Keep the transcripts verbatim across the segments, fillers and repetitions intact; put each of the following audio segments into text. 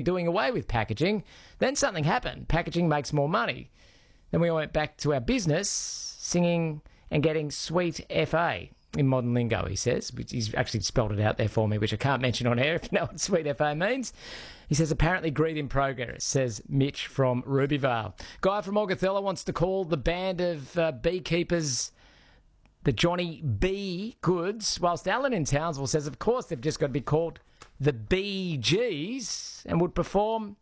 doing away with packaging. Then something happened. Packaging makes more money. Then we went back to our business, singing and getting sweet F A in modern lingo, he says. He's actually spelled it out there for me, which I can't mention on air if you know what sweet F A means. He says, apparently greed in progress, says Mitch from Rubyvale. Guy from Augathella wants to call the band of uh, beekeepers the Johnny B. Goods, whilst Alan in Townsville says, of course, they've just got to be called the Bee Gees and would perform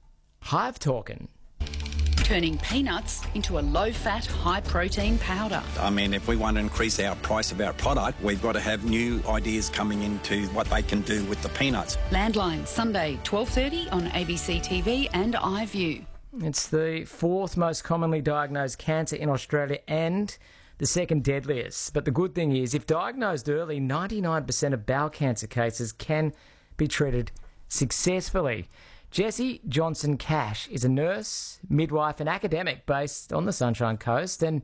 Hive Talkin'. Turning peanuts into a low-fat, high-protein powder. I mean, if we want to increase our price of our product, we've got to have new ideas coming into what they can do with the peanuts. Landline, Sunday, twelve thirty on A B C T V and iView. It's the fourth most commonly diagnosed cancer in Australia and the second deadliest. But the good thing is, if diagnosed early, ninety-nine percent of bowel cancer cases can be treated successfully. Jessie Johnson-Cash is a nurse, midwife and academic based on the Sunshine Coast, and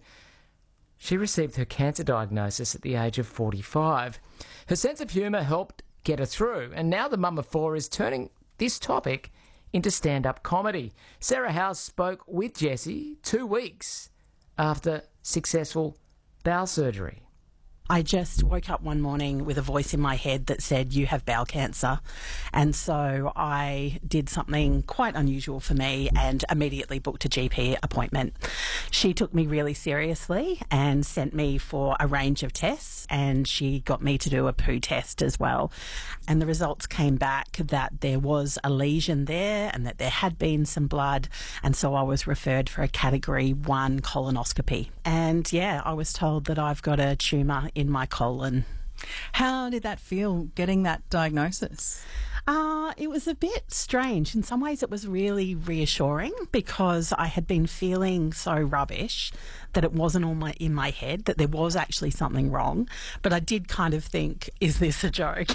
she received her cancer diagnosis at the age of forty-five. Her sense of humour helped get her through, and now the mum of four is turning this topic into stand-up comedy. Sarah House spoke with Jessie two weeks after successful bowel surgery. I just woke up one morning with a voice in my head that said, you have bowel cancer. And so I did something quite unusual for me and immediately booked a G P appointment. She took me really seriously and sent me for a range of tests, and she got me to do a poo test as well. And the results came back that there was a lesion there and that there had been some blood. And so I was referred for a category one colonoscopy. And yeah, I was told that I've got a tumour in my colon. How did that feel, getting that diagnosis? Uh, it was a bit strange. In some ways it was really reassuring because I had been feeling so rubbish that it wasn't all my, in my head, that there was actually something wrong. But I did kind of think, is this a joke?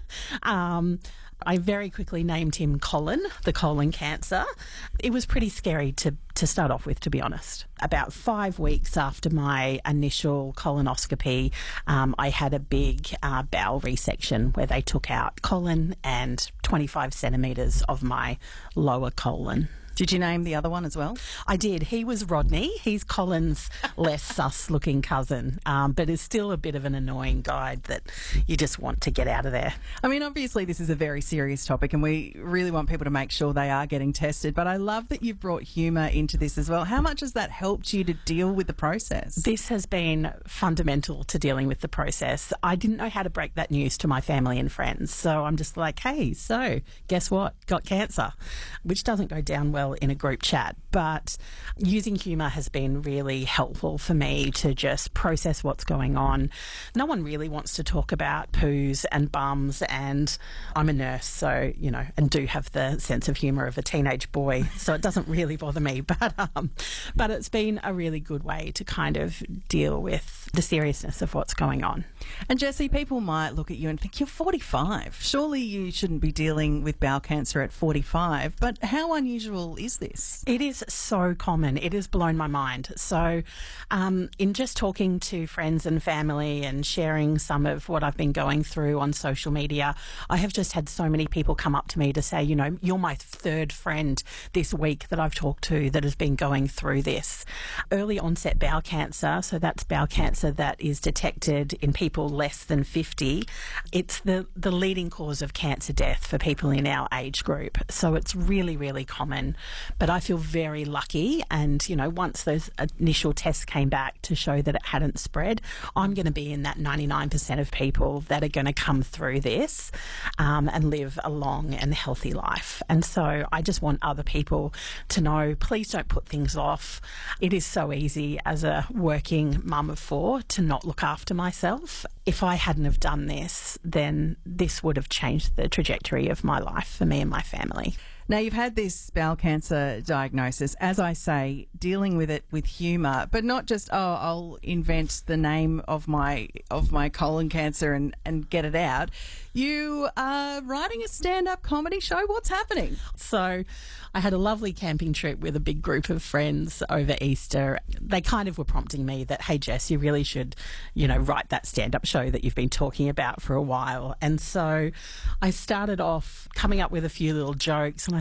um, I very quickly named him Colin, the colon cancer. It was pretty scary to, to start off with, to be honest. About five weeks after my initial colonoscopy, um, I had a big uh, bowel resection where they took out colon and twenty-five centimetres of my lower colon. Did you name the other one as well? I did. He was Rodney. He's Colin's less sus-looking cousin, um, but is still a bit of an annoying guy that you just want to get out of there. I mean, obviously this is a very serious topic and we really want people to make sure they are getting tested, but I love that you've brought humour into this as well. How much has that helped you to deal with the process? This has been fundamental to dealing with the process. I didn't know how to break that news to my family and friends, so I'm just like, hey, so guess what? Got cancer, which doesn't go down well in a group chat, but using humour has been really helpful for me to just process what's going on. No one really wants to talk about poos and bums, and I'm a nurse, so, you know, and do have the sense of humour of a teenage boy, so it doesn't really bother me, but um, but it's been a really good way to kind of deal with the seriousness of what's going on. And Jessie, people might look at you and think, you're forty-five. Surely you shouldn't be dealing with bowel cancer at forty-five, but how unusual is this? It is so common. It has blown my mind. So um, in just talking to friends and family and sharing some of what I've been going through on social media, I have just had so many people come up to me to say, you know, you're my third friend this week that I've talked to that has been going through this. Early onset bowel cancer, so that's bowel cancer that is detected in people less than fifty. It's the, the leading cause of cancer death for people in our age group. So it's really, really common. But I feel very lucky, and, you know, once those initial tests came back to show that it hadn't spread, I'm going to be in that ninety-nine percent of people that are going to come through this um, and live a long and healthy life. And so I just want other people to know, please don't put things off. It is so easy as a working mum of four to not look after myself. If I hadn't have done this, then this would have changed the trajectory of my life for me and my family. Now, you've had this bowel cancer diagnosis, as I say, dealing with it with humour, but not just, oh, I'll invent the name of my of my colon cancer and, and get it out. You are writing a stand-up comedy show. What's happening? So I had a lovely camping trip with a big group of friends over Easter. They kind of were prompting me that, hey, Jess, you really should, you know, write that stand-up show that you've been talking about for a while. And so I started off coming up with a few little jokes, and I